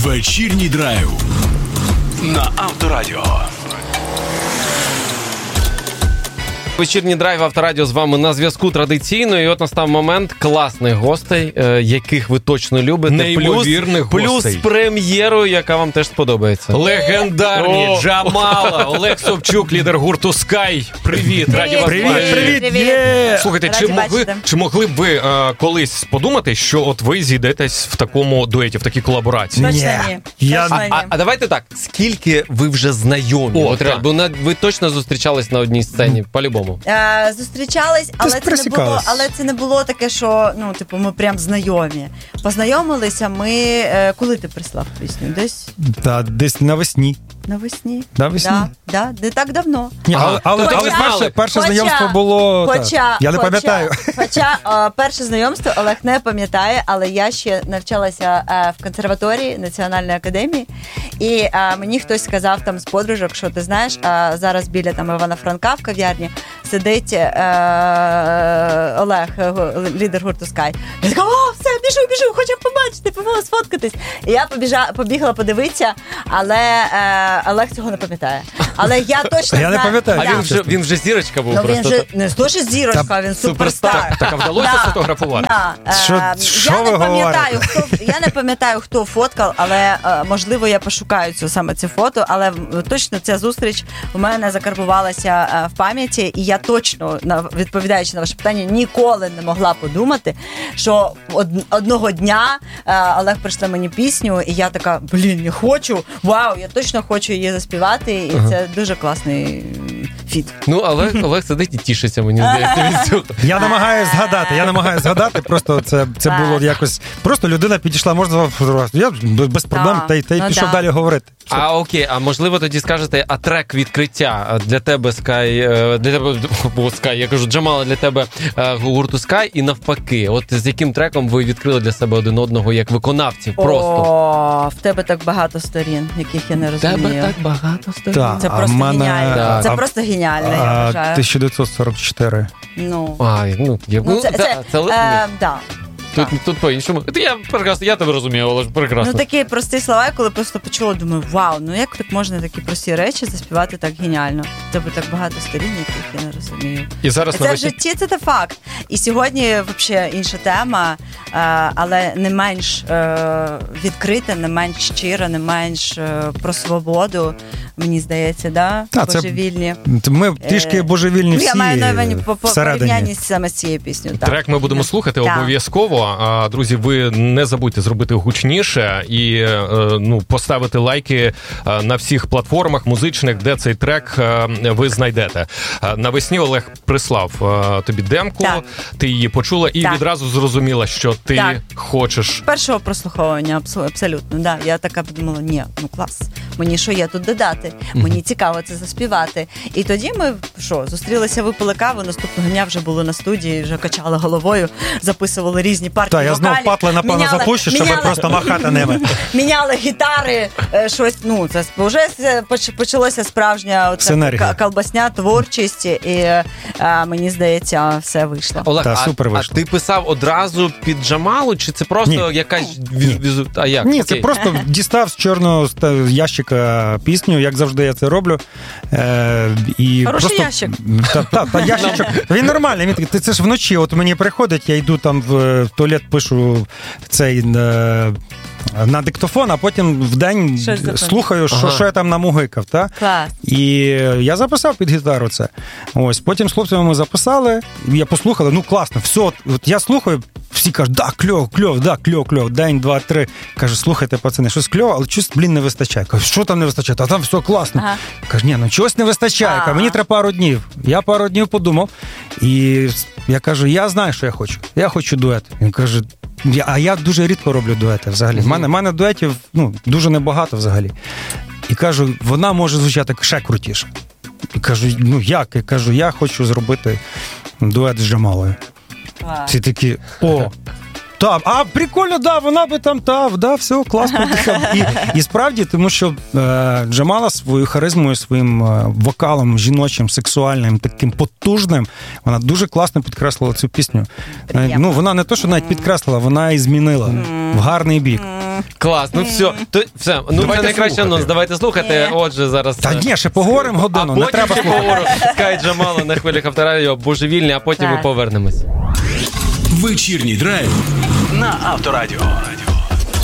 Вечірній драйв на Авторадіо. Вечірній драйв Авторадіо з вами на зв'язку традиційно. І от настав момент класних гостей, яких ви точно любите. Неймовірних плюс гостей. Прем'єру, яка вам теж сподобається. Легендарні Джамала, Олег Собчук, лідер гурту Sky. Привіт, раді вас бачити. Привіт. Слухайте, Раді чи могли б ви колись подумати, що от ви зійдетесь в такому дуеті, в такій колаборації? Точно ні. А давайте так, скільки ви вже знайомі? О, От, так. бо ви точно зустрічались на одній сцені, по-любому. Зустрічались, але це не було таке, що ми прям знайомі. Познайомилися ми, коли ти прислав пісню? Десь навесні. Навесні? Навесні. Да, не так давно. Ні, але перше знайомство було... Я не пам'ятаю. Хоча перше знайомство Олег не пам'ятає, але я ще навчалася в консерваторії Національної академії, і мені хтось сказав там з подружок, що ти знаєш, зараз біля там Івана-Франка в кав'ярні сидить Олег, лідер гурту Sky. Я така, все, біжу, хочу побачити, сфоткатись. І я побігла подивитися, але Олег цього не пам'ятає. Але я точно знаю. Я не пам'ятаю. А він вже зірочка був просто. Він вже не то, що зірочка, він суперстар. Так, а вдалося сфотографувати? Я не пам'ятаю, хто фоткав, але можливо я пошукаю саме фото, але точно ця зустріч у мене закарбувалася в пам'яті, і я точно, відповідаючи на ваше питання, ніколи не могла подумати, що одного дня Олег прийшла мені пісню, і я така, я хочу, вау, я точно хочу її заспівати, і це дуже класний фіт. Олег сидить і тішиться, мені здається, від цього. Я намагаюся згадати, просто це було якось, просто людина підійшла, можна фотографувати, я без проблем, та й пішов далі говорити. Окей, а можливо тоді скажете, а трек відкриття для тебе Sky, я кажу, Джамала, для тебе гурту Sky, і навпаки, от з яким треком ви відкрили для себе один одного як виконавців просто? В тебе так багато сторін, яких я не розумію. В тебе так багато сторін. Це просто геніально. Це просто геніально, я вважаю. 1944. Тут по-іншому. Я тебе розумію, Олеж, прекрасно. Такі прості слова, коли просто почула, думаю, вау, як так можна такі прості речі заспівати так геніально? Тебе так багато сторін, яких я не розумію. І зараз це в житті, це факт. І сьогодні, взагалі, інша тема, але не менш відкрита, не менш щира, не менш про свободу, мені здається, да? Божевільні. Ми трішки божевільні всі. Я маю на увазі по порівнянні саме з цією піснею. Трек ми будемо слухати обов'язково. Друзі, ви не забудьте зробити гучніше і поставити лайки на всіх платформах музичних, де цей трек ви знайдете. Навесні Олег прислав тобі демку, ти її почула і відразу зрозуміла, що ти хочеш. Першого прослуховування, абсолютно, да. Я така подумала, клас, мені що є тут додати? Мені цікаво це заспівати. І тоді ми, зустрілися, випили каву, наступного дня вже були на студії, вже качали головою, записували різні партії вокалі. Я знов патли, напевно, запущу, щоб просто махати ними. Міняли гітари, щось, це вже почалося справжня колбасня, творчість, і мені здається, все вийшло. Олег, а ти писав одразу під Джамалу, чи це просто якась як? Ні, це просто дістав з чорного ящика пісню, як завжди я це роблю. Хороший ящик. Ящичок. Він нормальний. Це ж вночі, от мені приходить, я йду там в туалет, пишу цей на диктофон, а потім вдень слухаю, що я там намугикав. Клас. І я записав під гітару це. Ось, потім з хлопцями ми записали, я послухав, класно, все, от я слухаю, всі кажуть, кльово, день, два, три. Каже, слухайте, пацани, щось кльово, але щось, не вистачає. Кажу, що там не вистачає? А там все класно. Каже, чогось не вистачає. Каже, мені треба пару днів. Я пару днів подумав, і я кажу, я знаю, що я хочу. Я хочу дует. Він каже, а я дуже рідко роблю дуети взагалі. В мене дуетів дуже небагато взагалі. І кажу, вона може звучати ще крутіше. І кажу, як? Я кажу, я хочу зробити дует з Джамалою. Всі такі, Так, прикольно, да, вона би там, все, класно. І справді, тому що Джамала своєю харизмою, своїм вокалом жіночим, сексуальним, таким потужним, вона дуже класно підкреслила цю пісню. Ну, вона не то, що навіть підкреслила, вона і змінила в гарний бік. Клас, ну все, це найкраще анонс, давайте слухати, отже, зараз... Та ні, ще поговоримо годину, не треба слухати. А потім ще Скай Джамала на хвилях Авторадіо, божевільні, а потім ми повернемось. Вечірній драйв на Авторадіо.